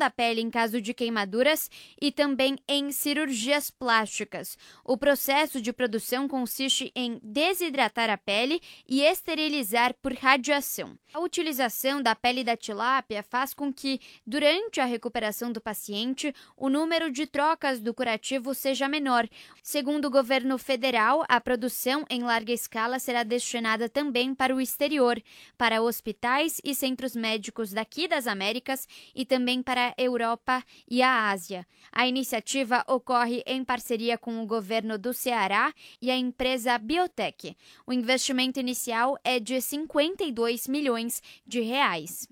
da pele em caso de queimaduras e também em cirurgias plásticas. O processo de produção consiste em desidratar a pele e esterilizar por radiação. A utilização da pele da tilápia faz com que, durante a recuperação do paciente, o número de trocas do curativo seja menor. Segundo o governo federal, a produção em larga escala será destinada também para o exterior, para hospitais e centros médicos daqui das Américas e também para a Europa e a Ásia. A iniciativa ocorre em parceria com o governo do Ceará e a empresa Biotech. O investimento inicial é de 52 milhões de reais.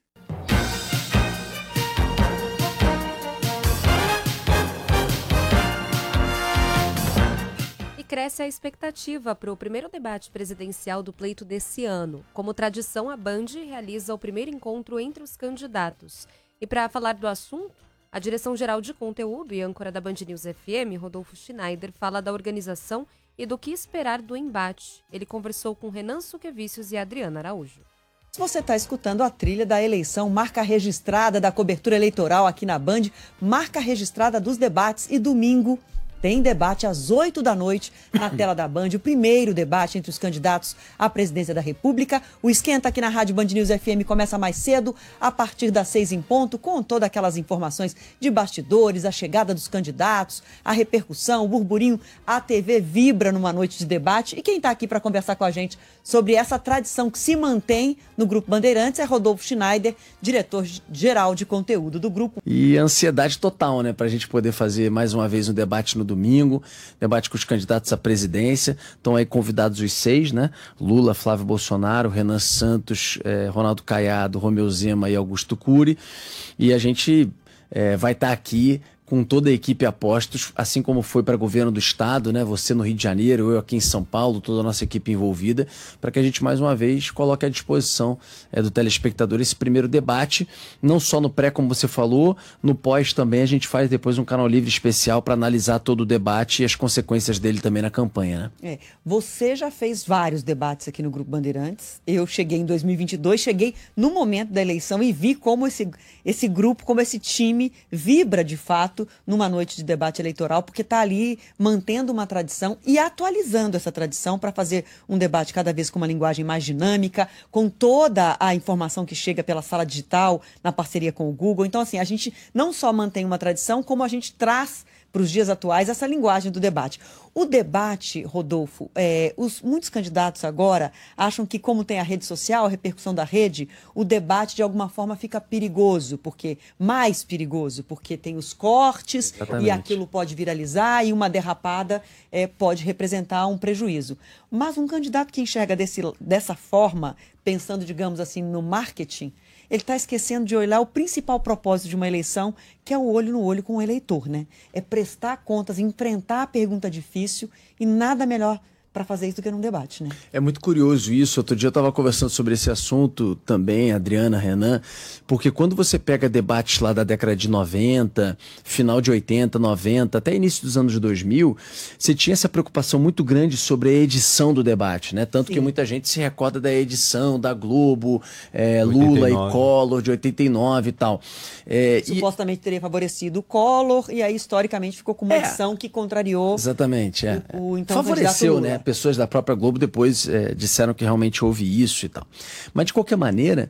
Cresce a expectativa para o primeiro debate presidencial do pleito desse ano. Como tradição, a Band realiza o primeiro encontro entre os candidatos. E para falar do assunto, a direção-geral de conteúdo e âncora da Band News FM, Rodolfo Schneider, fala da organização e do que esperar do embate. Ele conversou com Renan Suquevicius e Adriana Araújo. Você está escutando a trilha da eleição, marca registrada da cobertura eleitoral aqui na Band, marca registrada dos debates e domingo tem debate às 8 da noite na tela da Band, o primeiro debate entre os candidatos à presidência da República. O esquenta aqui na Rádio Band News FM começa mais cedo, a partir das 6 em ponto, com todas aquelas informações de bastidores, a chegada dos candidatos, a repercussão, o burburinho. A TV vibra numa noite de debate. E quem está aqui para conversar com a gente sobre essa tradição que se mantém no Grupo Bandeirantes é Rodolfo Schneider, diretor-geral de conteúdo do grupo. E ansiedade total, né, para a gente poder fazer mais uma vez um debate no domingo, debate com os candidatos à presidência. Estão aí convidados os 6, né? Lula, Flávio Bolsonaro, Renan Santos, Ronaldo Caiado, Romeu Zema e Augusto Cury. E a gente vai estar aqui com toda a equipe a postos, assim como foi para governo do estado, né? Você no Rio de Janeiro, eu aqui em São Paulo, toda a nossa equipe envolvida, para que a gente mais uma vez coloque à disposição do telespectador esse primeiro debate, não só no pré, como você falou, no pós também a gente faz depois um canal livre especial para analisar todo o debate e as consequências dele também na campanha, né? Você já fez vários debates aqui no Grupo Bandeirantes. Eu cheguei em 2022, cheguei no momento da eleição e vi como esse grupo, como esse time vibra de fato numa noite de debate eleitoral, porque está ali mantendo uma tradição e atualizando essa tradição para fazer um debate cada vez com uma linguagem mais dinâmica, com toda a informação que chega pela sala digital, na parceria com o Google. Então, assim, a gente não só mantém uma tradição, como a gente traz para os dias atuais essa linguagem do debate. O debate, Rodolfo, muitos candidatos agora acham que, como tem a rede social, a repercussão da rede, o debate de alguma forma fica perigoso, mais perigoso, porque tem os cortes. Exatamente. E aquilo pode viralizar e uma derrapada pode representar um prejuízo. Mas um candidato que enxerga dessa forma, pensando, digamos assim, no marketing, ele está esquecendo de olhar o principal propósito de uma eleição, que é o olho no olho com o eleitor, né? É prestar contas, enfrentar a pergunta difícil, e nada melhor para fazer isso do que num debate, né? É muito curioso isso. Outro dia eu estava conversando sobre esse assunto também, Adriana, Renan, porque quando você pega debates lá da década de 90, final de 80, 90, até início dos anos 2000, você tinha essa preocupação muito grande sobre a edição do debate, né? Tanto Sim. que muita gente se recorda da edição da Globo, Lula e Collor, de 89 e tal. Supostamente teria favorecido o Collor, e aí historicamente ficou com uma edição que contrariou. Exatamente, então favoreceu, né? Pessoas da própria Globo depois disseram que realmente houve isso e tal. Mas, de qualquer maneira,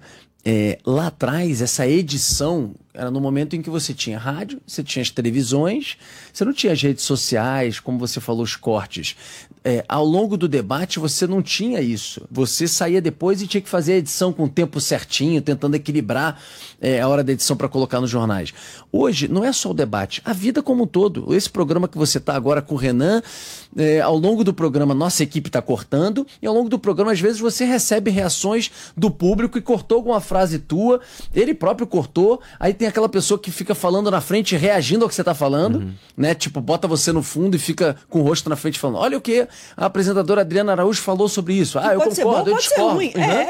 lá atrás, essa edição era no momento em que você tinha rádio, você tinha as televisões, você não tinha as redes sociais, como você falou, os cortes. Ao longo do debate, você não tinha isso. Você saía depois e tinha que fazer a edição com o tempo certinho, tentando equilibrar a hora da edição para colocar nos jornais. Hoje, não é só o debate, a vida como um todo. Esse programa que você está agora com o Renan, ao longo do programa, nossa equipe está cortando, e ao longo do programa, às vezes, você recebe reações do público e cortou alguma frase tua, ele próprio cortou, aí tem aquela pessoa que fica falando na frente, reagindo ao que você está falando, né? Tipo, bota você no fundo e fica com o rosto na frente falando, olha o que a apresentadora Adriana Araújo falou sobre isso. Eu concordo, eu discordo.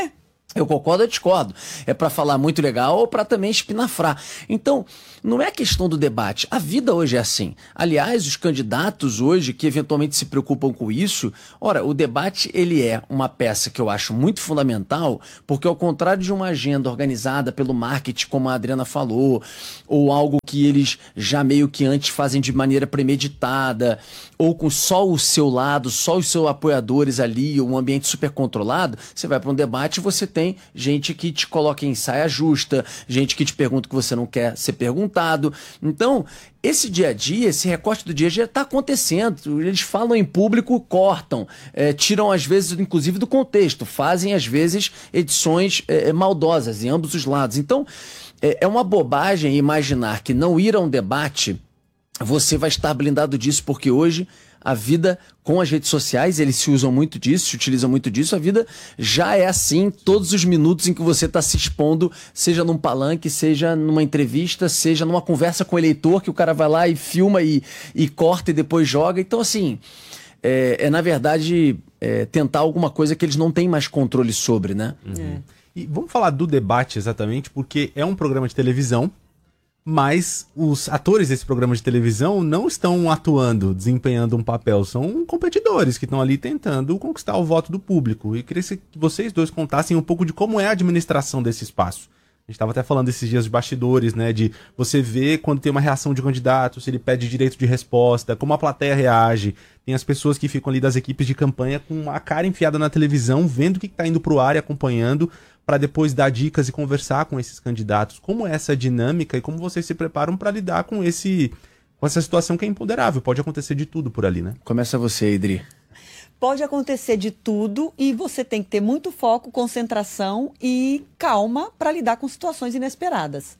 Eu concordo, eu discordo. É para falar muito legal ou para também espinafrar. Então, não é questão do debate. A vida hoje é assim. Aliás, os candidatos hoje que eventualmente se preocupam com isso, o debate ele é uma peça que eu acho muito fundamental, porque ao contrário de uma agenda organizada pelo marketing, como a Adriana falou, ou algo que eles já meio que antes fazem de maneira premeditada, ou com só o seu lado, só os seus apoiadores ali, um ambiente super controlado, você vai para um debate e você tem gente que te coloca em saia justa, gente que te pergunta o que você não quer ser perguntado. Então, esse dia a dia, esse recorte do dia a dia está acontecendo. Eles falam em público, cortam, tiram às vezes, inclusive, do contexto, fazem às vezes edições maldosas em ambos os lados. Então, é uma bobagem imaginar que não ir a um debate você vai estar blindado disso, porque hoje a vida com as redes sociais, eles se usam muito disso, se utilizam muito disso, a vida já é assim todos os minutos em que você está se expondo, seja num palanque, seja numa entrevista, seja numa conversa com o eleitor, que o cara vai lá e filma e corta e depois joga. Então, assim, na verdade, tentar alguma coisa que eles não têm mais controle sobre, né? E vamos falar do debate exatamente, porque é um programa de televisão, mas os atores desse programa de televisão não estão atuando, desempenhando um papel. São competidores que estão ali tentando conquistar o voto do público. E queria que vocês dois contassem um pouco de como é a administração desse espaço. A gente estava até falando esses dias de bastidores, né? De você ver quando tem uma reação de um candidato, se ele pede direito de resposta, como a plateia reage. Tem as pessoas que ficam ali das equipes de campanha com a cara enfiada na televisão, vendo o que está indo para o ar e acompanhando, para depois dar dicas e conversar com esses candidatos. Como é essa dinâmica e como vocês se preparam para lidar com essa situação que é imponderável? Pode acontecer de tudo por ali, né? Começa você, Idri. Pode acontecer de tudo e você tem que ter muito foco, concentração e calma para lidar com situações inesperadas.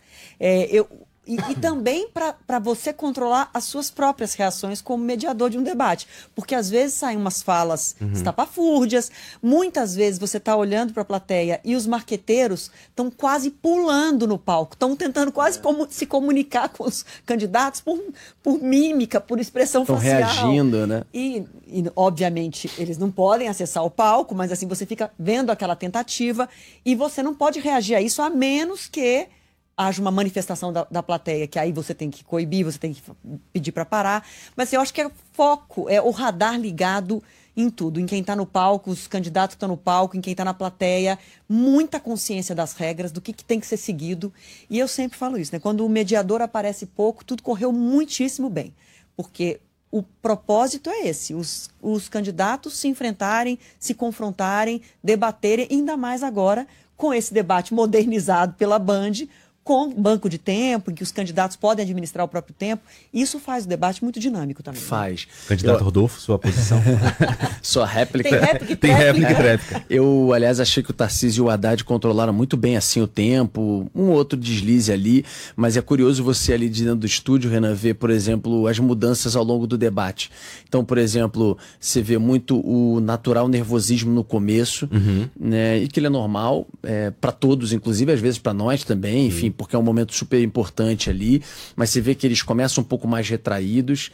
E também para você controlar as suas próprias reações como mediador de um debate. Porque às vezes saem umas falas estapafúrdias, muitas vezes você está olhando para a plateia e os marqueteiros estão quase pulando no palco, estão tentando quase se comunicar com os candidatos por mímica, por expressão facial. Estão reagindo, né? E, obviamente, eles não podem acessar o palco, mas assim, você fica vendo aquela tentativa e você não pode reagir a isso a menos que haja uma manifestação da plateia, que aí você tem que coibir, você tem que pedir para parar. Mas eu acho que é foco, é o radar ligado em tudo, em quem está no palco, os candidatos que estão no palco, em quem está na plateia, muita consciência das regras, do que tem que ser seguido. E eu sempre falo isso, né? Quando o mediador aparece pouco, tudo correu muitíssimo bem, porque o propósito é esse, os candidatos se enfrentarem, se confrontarem, debaterem, ainda mais agora com esse debate modernizado pela Band, com banco de tempo, em que os candidatos podem administrar o próprio tempo. Isso faz o debate muito dinâmico também. Faz. Candidato Rodolfo, sua posição. Sua réplica. Tem réplica e tréplica. Eu, aliás, achei que o Tarcísio e o Haddad controlaram muito bem assim o tempo, um outro deslize ali, mas é curioso você ali dentro do estúdio, Renan, ver, por exemplo, as mudanças ao longo do debate. Então, por exemplo, você vê muito o natural nervosismo no começo, né, e que ele é normal para todos, inclusive às vezes para nós também, enfim, porque é um momento super importante ali, mas você vê que eles começam um pouco mais retraídos,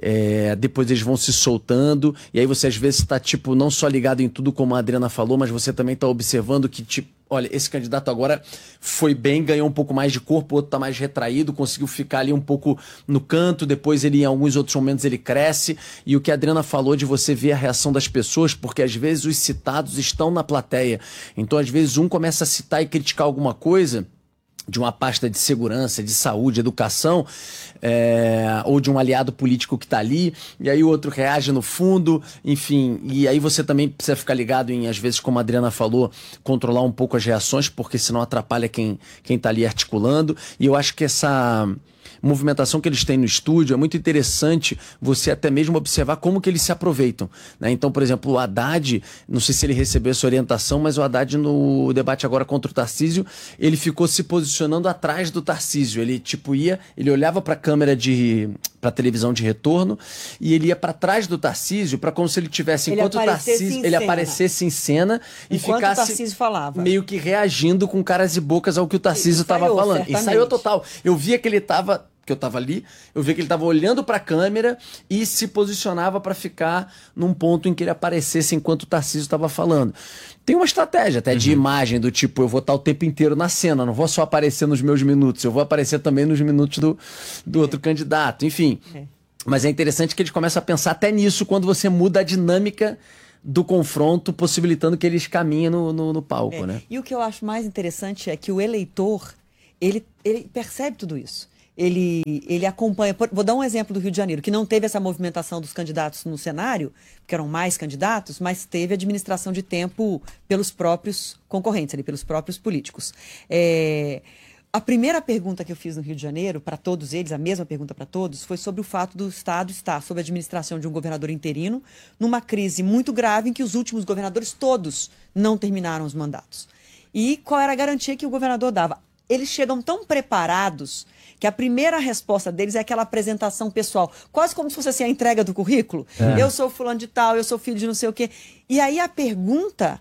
depois eles vão se soltando, e aí você às vezes está tipo, não só ligado em tudo como a Adriana falou, mas você também está observando que, tipo, olha, esse candidato agora foi bem, ganhou um pouco mais de corpo, o outro está mais retraído, conseguiu ficar ali um pouco no canto, depois ele, em alguns outros momentos, ele cresce. E o que a Adriana falou de você ver a reação das pessoas, porque às vezes os citados estão na plateia. Então, às vezes, um começa a citar e criticar alguma coisa de uma pasta de segurança, de saúde, educação, ou de um aliado político que está ali, e aí o outro reage no fundo, enfim, e aí você também precisa ficar ligado em, às vezes, como a Adriana falou, controlar um pouco as reações, porque senão atrapalha quem está ali articulando, e eu acho que essa movimentação que eles têm no estúdio é muito interessante você até mesmo observar como que eles se aproveitam, né? Então, por exemplo, o Haddad, não sei se ele recebeu essa orientação, mas o Haddad no debate agora contra o Tarcísio, ele ficou se posicionando atrás do Tarcísio, ele tipo ele olhava para a câmera para televisão de retorno e ele ia para trás do Tarcísio para como se ele tivesse, enquanto o Tarcísio ele aparecesse em cena e ficasse o Tarcísio falava, meio que reagindo com caras e bocas ao que o Tarcísio estava falando. Certamente. E saiu total. Eu via que ele estava, que eu tava ali, eu vi que ele tava olhando pra câmera e se posicionava pra ficar num ponto em que ele aparecesse enquanto o Tarcísio tava falando. Tem uma estratégia até de imagem do tipo, eu vou estar o tempo inteiro na cena, não vou só aparecer nos meus minutos, eu vou aparecer também nos minutos do outro candidato, enfim. Mas é interessante que eles começam a pensar até nisso quando você muda a dinâmica do confronto, possibilitando que eles caminhem no palco, né? E o que eu acho mais interessante é que o eleitor, ele percebe tudo isso. ele acompanha. Vou dar um exemplo do Rio de Janeiro, que não teve essa movimentação dos candidatos no cenário, porque eram mais candidatos, mas teve administração de tempo pelos próprios concorrentes, ali, pelos próprios políticos. A primeira pergunta que eu fiz no Rio de Janeiro, para todos eles, a mesma pergunta para todos, foi sobre o fato do Estado estar sob a administração de um governador interino, numa crise muito grave em que os últimos governadores todos não terminaram os mandatos. E qual era a garantia que o governador dava? Eles chegam tão preparados que a primeira resposta deles é aquela apresentação pessoal, quase como se fosse assim, a entrega do currículo. Eu sou fulano de tal, eu sou filho de não sei o quê. E aí a pergunta,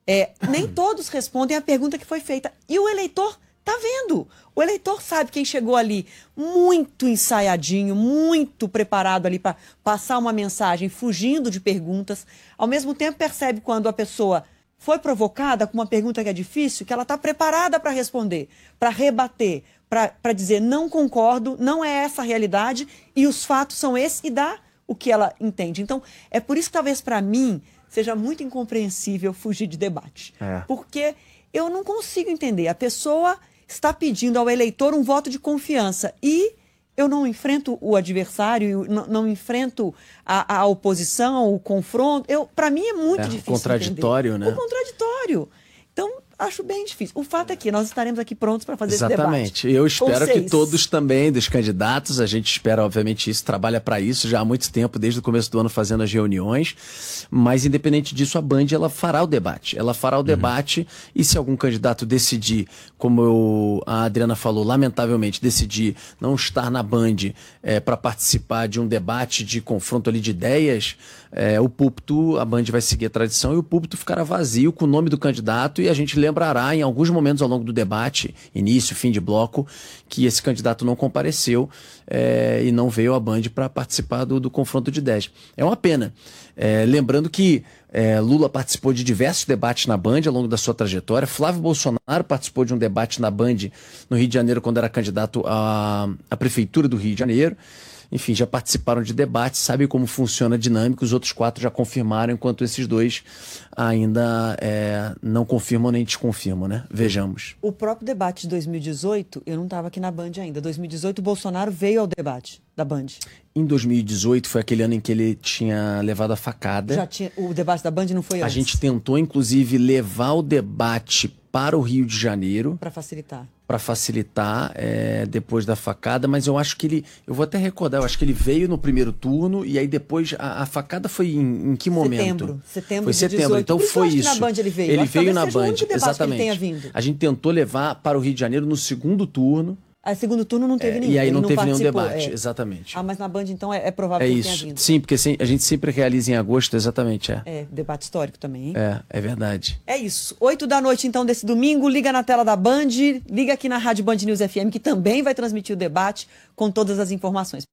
nem todos respondem a pergunta que foi feita. E o eleitor tá vendo. O eleitor sabe quem chegou ali muito ensaiadinho, muito preparado ali para passar uma mensagem, fugindo de perguntas. Ao mesmo tempo percebe quando a pessoa foi provocada com uma pergunta que é difícil, que ela está preparada para responder, para rebater, para dizer não concordo, não é essa a realidade e os fatos são esses e dá o que ela entende. Então, é por isso que talvez para mim seja muito incompreensível fugir de debate. Porque eu não consigo entender. A pessoa está pedindo ao eleitor um voto de confiança e eu não enfrento o adversário, não enfrento a oposição, o confronto. Para mim é muito difícil contraditório, entender. Né? O contraditório. Então, acho bem difícil. O fato é que nós estaremos aqui prontos para fazer esse debate. Exatamente. Eu espero que todos também, dos candidatos, a gente espera, obviamente, isso, trabalha para isso já há muito tempo, desde o começo do ano, fazendo as reuniões. Mas, independente disso, a Band, ela fará o debate. Ela fará o debate e se algum candidato decidir, como a Adriana falou, lamentavelmente, decidir não estar na Band para participar de um debate de confronto ali de ideias, o púlpito, a Band vai seguir a tradição e o púlpito ficará vazio com o nome do candidato e a gente lembrará em alguns momentos ao longo do debate, início, fim de bloco, que esse candidato não compareceu e não veio à Band para participar do confronto de ideias. É uma pena. Lembrando que Lula participou de diversos debates na Band ao longo da sua trajetória. Flávio Bolsonaro participou de um debate na Band no Rio de Janeiro quando era candidato à prefeitura do Rio de Janeiro. Enfim, já participaram de debates, sabem como funciona a dinâmica, os outros 4 já confirmaram, enquanto esses 2 ainda não confirmam nem desconfirmam, né? Vejamos. O próprio debate de 2018, eu não estava aqui na Band ainda. 2018, o Bolsonaro veio ao debate da Band. Em 2018, foi aquele ano em que ele tinha levado a facada. O debate da Band não foi antes? A gente tentou, inclusive, levar o debate para o Rio de Janeiro. Para facilitar. Para facilitar depois da facada, mas eu acho que eu vou até recordar, eu acho que ele veio no primeiro turno e aí depois a facada foi em que momento? Setembro foi de setembro, 18. então foi isso. Na Band ele veio. Ele veio na Band, exatamente. A gente tentou levar para o Rio de Janeiro no segundo turno. A segundo turno não teve nenhum. E aí não teve nenhum debate, exatamente. Mas na Band, então, é provável que tenha vindo. Sim, porque a gente sempre realiza em agosto, exatamente. Debate histórico também, hein? É verdade. É isso. 8 da noite, então, desse domingo. Liga na tela da Band, liga aqui na Rádio Band News FM, que também vai transmitir o debate com todas as informações.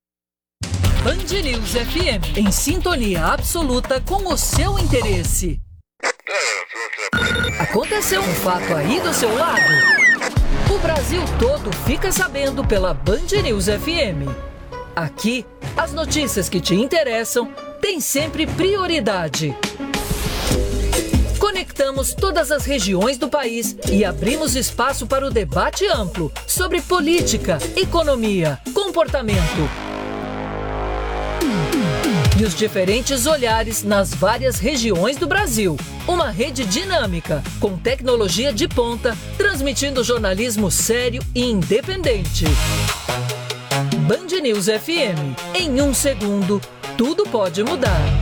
Band News FM, em sintonia absoluta com o seu interesse. Aconteceu um fato aí do seu lado? O Brasil todo fica sabendo pela Band News FM. Aqui, as notícias que te interessam têm sempre prioridade. Conectamos todas as regiões do país e abrimos espaço para o debate amplo sobre política, economia, comportamento e os diferentes olhares nas várias regiões do Brasil. Uma rede dinâmica, com tecnologia de ponta, transmitindo jornalismo sério e independente. Band News FM. Em 1 segundo, tudo pode mudar.